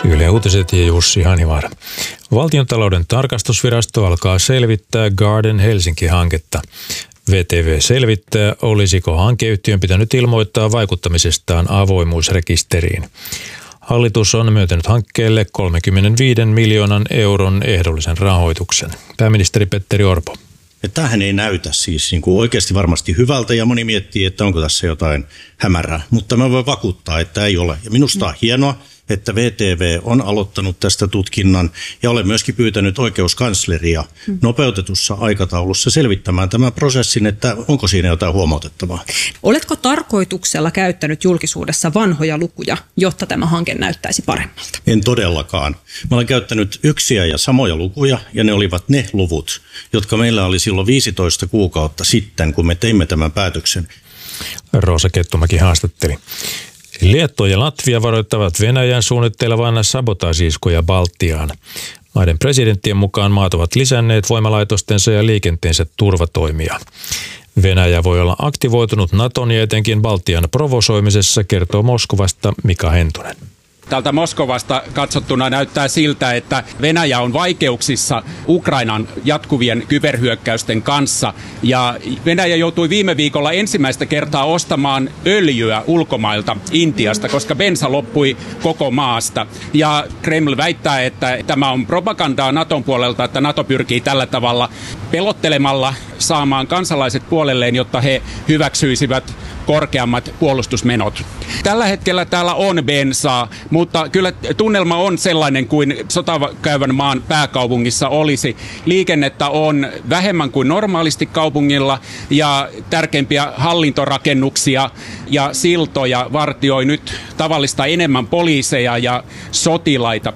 Yle Uutiset ja Jussi Hanivaara. Valtiontalouden tarkastusvirasto alkaa selvittää Garden Helsinki-hanketta. VTV selvittää, olisiko hankeyhtiön pitänyt ilmoittaa vaikuttamisestaan avoimuusrekisteriin. Hallitus on myöntänyt hankkeelle 35 miljoonan euron ehdollisen rahoituksen. Pääministeri Petteri Orpo. Tämähän ei näytä siis niin kuin oikeasti varmasti hyvältä ja moni miettii, että onko tässä jotain hämärää, mutta mä voin vakuuttaa, että ei ole. Ja minusta on hienoa, että VTV on aloittanut tästä tutkinnan ja olen myöskin pyytänyt oikeuskansleria nopeutetussa aikataulussa selvittämään tämän prosessin, että onko siinä jotain huomautettavaa. Oletko tarkoituksella käyttänyt julkisuudessa vanhoja lukuja, jotta tämä hanke näyttäisi paremmalta? En todellakaan. Mä olen käyttänyt yksiä ja samoja lukuja ja ne olivat ne luvut, jotka meillä oli silloin 15 kuukautta sitten, kun me teimme tämän päätöksen. Roosa Kettumäki haastatteli. Liettua ja Latvia varoittavat Venäjän suunnittelevan sabotaasi-iskuja Baltiaan. Maiden presidenttien mukaan maat ovat lisänneet voimalaitostensa ja liikenteensä turvatoimia. Venäjä voi olla aktivoitunut Naton ja etenkin Baltian provosoimisessa, kertoo Moskovasta Mika Hentunen. Täältä Moskovasta katsottuna näyttää siltä, että Venäjä on vaikeuksissa Ukrainan jatkuvien kyberhyökkäysten kanssa. Ja Venäjä joutui viime viikolla ensimmäistä kertaa ostamaan öljyä ulkomailta Intiasta, koska bensa loppui koko maasta. Ja Kreml väittää, että tämä on propagandaa Naton puolelta, että Nato pyrkii tällä tavalla pelottelemalla saamaan kansalaiset puolelleen, jotta he hyväksyisivät korkeammat puolustusmenot. Tällä hetkellä täällä on bensaa, mutta kyllä tunnelma on sellainen kuin sotakäyvän maan pääkaupungissa olisi. Liikennettä on vähemmän kuin normaalisti kaupungilla ja tärkeimpiä hallintorakennuksia ja siltoja vartioi nyt tavallista enemmän poliiseja ja sotilaita.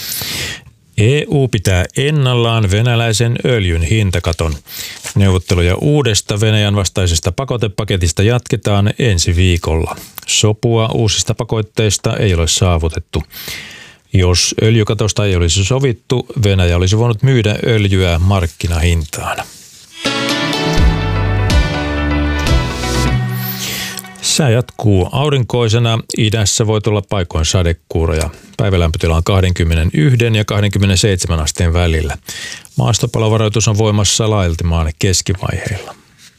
EU pitää ennallaan venäläisen öljyn hintakaton. Neuvotteluja uudesta Venäjän vastaisesta pakotepaketista jatketaan ensi viikolla. Sopua uusista pakotteista ei ole saavutettu. Jos öljykatosta ei olisi sovittu, Venäjä olisi voinut myydä öljyä markkinahintaan. Sää jatkuu aurinkoisena. Idässä voi tulla paikoin sadekuuroja. Päivälämpötila on 21 ja 27 asteen välillä. Maastopalovaroitus on voimassa laajalti maan keskivaiheilla.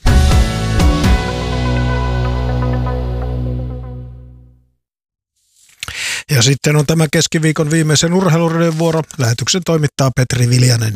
Ja sitten on tämä keskiviikon viimeisen urheilurien vuoro. Lähetyksen toimittaa Petri Viljanen.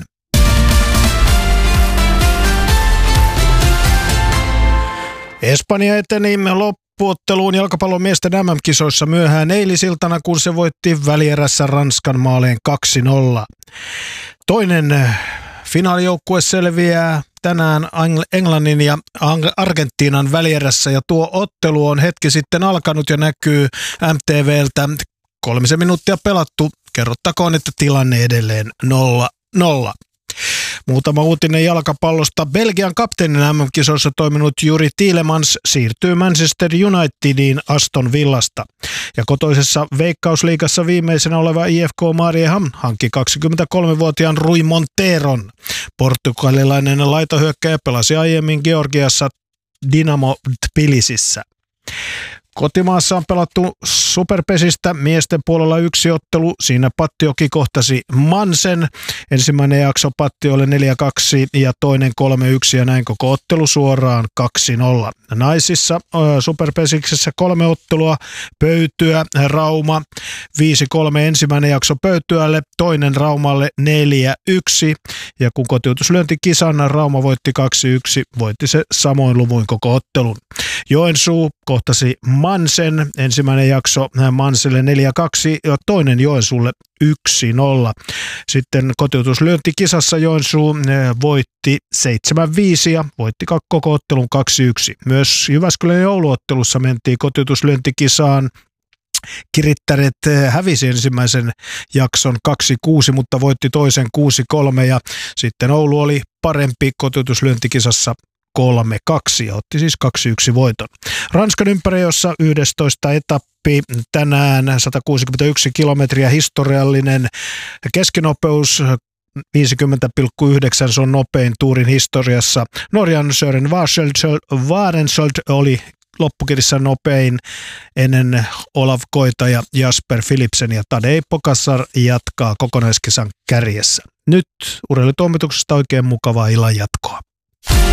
Espanja eteni loppuotteluun jalkapallon miesten MM-kisoissa myöhään eilisiltana, kun se voitti välierässä Ranskan maaleen 2-0. Toinen finaalijoukkue selviää tänään Englannin ja Argentiinan välierässä ja tuo ottelu on hetki sitten alkanut ja näkyy MTVltä. 3 minuuttia pelattu. Kerrottakoon, että tilanne edelleen 0-0. Muutama uutinen jalkapallosta. Belgian kapteenin MM-kisoissa toiminut Juri Tielemans siirtyy Manchester Unitediin Aston Villasta. Ja kotoisessa Veikkausliigassa viimeisenä oleva IFK Mariehamn hankki 23-vuotiaan Rui Monteron. Portugalilainen laitahyökkäjä pelasi aiemmin Georgiassa Dynamo Tbilisissä. Kotimaassa on pelattu Superpesistä miesten puolella 1 ottelu. Siinä Pattioki kohtasi Mansen. Ensimmäinen jakso Pattiolle 4-2 ja toinen 3-1 ja näin koko ottelu suoraan 2-0. Naisissa Superpesiksessä 3 ottelua. Pöytyä Rauma 5-3 ensimmäinen jakso Pöytyälle, toinen Raumalle 4-1 ja kun kotiutuslyönti kisan Rauma voitti 2-1, voitti se samoin luvuin koko ottelun. Joensuu kohtasi Mansen, ensimmäinen jakso Manselle 4-2 ja toinen Joensuulle 1-0. Sitten kotiutuslyöntikisassa Joensuu voitti 7-5 ja voitti koko ottelun 2-1. Myös Jyväskylän jouluottelussa mentiin kotiutuslyöntikisaan. Kirittäret hävisi ensimmäisen jakson 2-6, mutta voitti toisen 6-3 ja sitten Oulu oli parempi kotiutuslyöntikisassa 3-2 ja otti siis 2-1 voiton. Ranskan ympäriössä 11 etappi tänään 161 kilometriä historiallinen keskinopeus 50,9 se on nopein tuurin historiassa. Norjan Søren Varensholt oli loppukirissä nopein ennen Olav Koita ja Jasper Philipsen, ja Tadej Pogačar jatkaa kokonaiskisan kärjessä. Nyt urheilutoimituksesta oikein mukavaa illan jatkoa.